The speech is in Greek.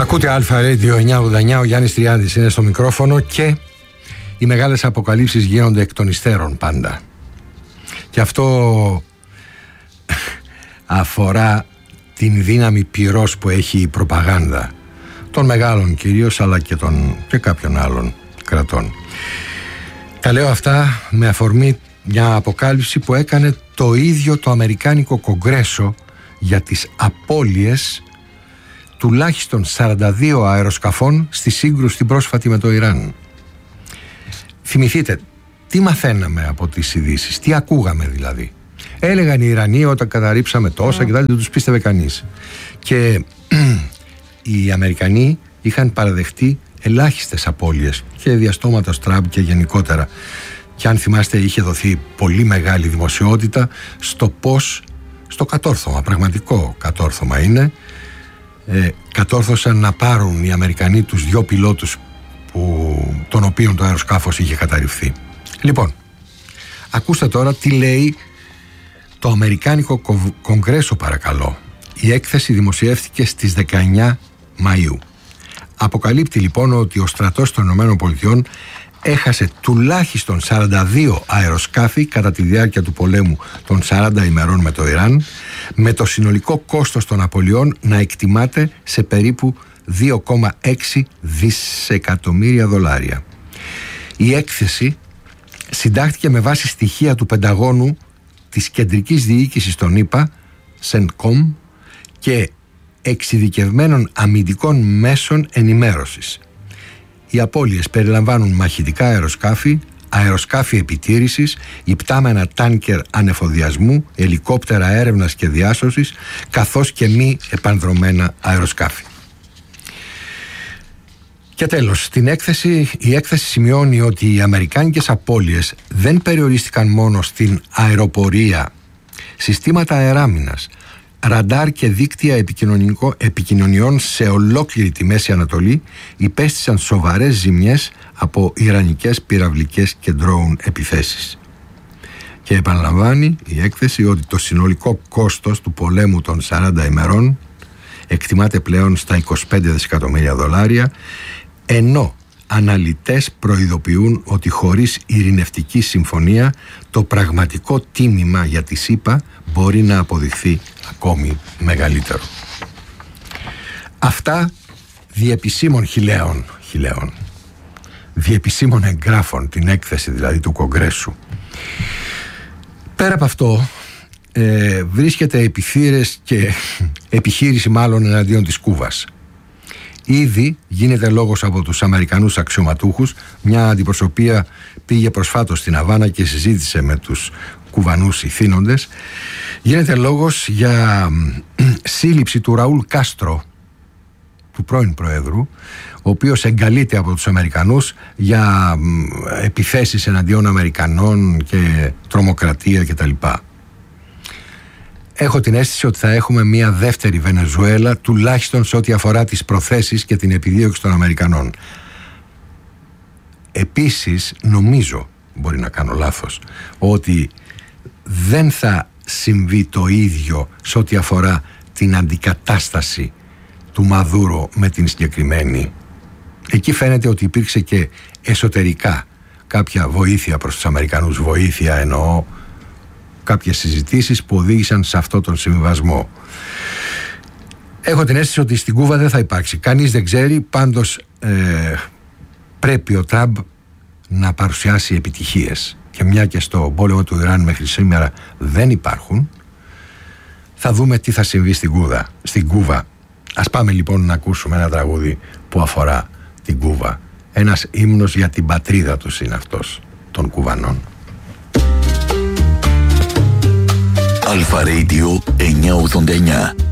Ακούτε Αλφα Radio 989, ο Γιάννης Τριάντης είναι στο μικρόφωνο και οι μεγάλες αποκαλύψεις γίνονται εκ των υστέρων πάντα. Και αυτό αφορά την δύναμη πυρός που έχει η προπαγάνδα των μεγάλων κυρίως, αλλά και κάποιων άλλων κρατών. Τα λέω αυτά με αφορμή μια αποκάλυψη που έκανε το ίδιο το Αμερικάνικο Κογκρέσο για τις απώλειες τουλάχιστον 42 αεροσκαφών στη σύγκρουση την πρόσφατη με το Ιράν. Θυμηθείτε, τι μαθαίναμε από τις ειδήσεις, τι ακούγαμε δηλαδή. Έλεγαν οι Ιρανοί όταν καταρρίψαμε τόσα και δεν τους πίστευε κανείς. Και οι Αμερικανοί είχαν παραδεχτεί ελάχιστες απώλειες και διαστόματος Τραμπ και γενικότερα. Και αν θυμάστε, είχε δοθεί πολύ μεγάλη δημοσιότητα στο πώς, στο κατόρθωμα, πραγματικό κατόρθωμα είναι, κατόρθωσαν να πάρουν οι Αμερικανοί τους 2 πιλότους των οποίων το αεροσκάφος είχε καταρριφθεί. Λοιπόν, ακούστε τώρα τι λέει το Αμερικάνικο Κογκρέσο, παρακαλώ. Η έκθεση δημοσιεύτηκε στις 19 Μαΐου. Αποκαλύπτει λοιπόν ότι ο στρατός των ΗΠΑ έχασε τουλάχιστον 42 αεροσκάφη κατά τη διάρκεια του πολέμου των 40 ημερών με το Ιράν, με το συνολικό κόστος των απολειών να εκτιμάται σε περίπου 2,6 δισεκατομμύρια δολάρια. Η έκθεση συντάχθηκε με βάση στοιχεία του Πενταγώνου, της κεντρικής διοίκησης των ΗΠΑ, CENTCOM, και εξειδικευμένων αμυντικών μέσων ενημέρωσης. Οι απώλειες περιλαμβάνουν μαχητικά αεροσκάφη, αεροσκάφη επιτήρησης, υπτάμενα τάνκερ ανεφοδιασμού, ελικόπτερα έρευνας και διάσωσης, καθώς και μη επανδρωμένα αεροσκάφη. Και τέλος, η έκθεση σημειώνει ότι οι αμερικάνικες απώλειες δεν περιορίστηκαν μόνο στην αεροπορία. Συστήματα αεράμινας, ραντάρ και δίκτυα επικοινωνιών σε ολόκληρη τη Μέση Ανατολή υπέστησαν σοβαρές ζημιές από ιρανικές πυραυλικές και ντρόουν επιθέσεις. Και επαναλαμβάνει η έκθεση ότι το συνολικό κόστος του πολέμου των 40 ημερών εκτιμάται πλέον στα 25 δισεκατομμύρια δολάρια, ενώ αναλυτές προειδοποιούν ότι χωρίς ειρηνευτική συμφωνία το πραγματικό τίμημα για τη ΗΠΑ μπορεί να αποδειχθεί ακόμη μεγαλύτερο. Αυτά διεπισήμων χιλέων, διεπισήμων εγγράφων, την έκθεση δηλαδή του Κογκρέσου. Πέρα από αυτό βρίσκεται επιθύρες και επιχείρηση μάλλον εναντίον της Κούβας. Ήδη γίνεται λόγος από τους Αμερικανούς αξιωματούχους. Μια αντιπροσωπεία πήγε προσφάτως στην Αβάνα και συζήτησε με τους Κουβανούς ηθήνοντες. Γίνεται λόγος για σύλληψη του Ραούλ Κάστρο, του πρώην Προέδρου, ο οποίος εγκαλείται από τους Αμερικανούς για επιθέσεις εναντίον Αμερικανών και τρομοκρατία κτλ. Έχω την αίσθηση ότι θα έχουμε μια δεύτερη Βενεζουέλα, τουλάχιστον σε ό,τι αφορά τις προθέσεις και την επιδίωξη των Αμερικανών. Επίσης, νομίζω, μπορεί να κάνω λάθος, ότι δεν θα συμβεί το ίδιο σε ό,τι αφορά την αντικατάσταση του Μαδούρο με την συγκεκριμένη. Εκεί φαίνεται ότι υπήρξε και εσωτερικά κάποια βοήθεια προς τους Αμερικανούς, βοήθεια εννοώ, κάποιες συζητήσεις που οδήγησαν σε αυτό τον συμβιβασμό. Έχω την αίσθηση ότι στην Κούβα δεν θα υπάρξει. Κανείς δεν ξέρει, πάντως πρέπει ο Τραμπ να παρουσιάσει επιτυχίες. Και μια και στο πόλεμο του Ιράν μέχρι σήμερα δεν υπάρχουν, θα δούμε τι θα συμβεί στην Κούβα. Ας πάμε λοιπόν να ακούσουμε ένα τραγούδι που αφορά την Κούβα. Ένας ύμνος για την πατρίδα τους είναι αυτός, των Κουβανών. Αλφα Radio 989.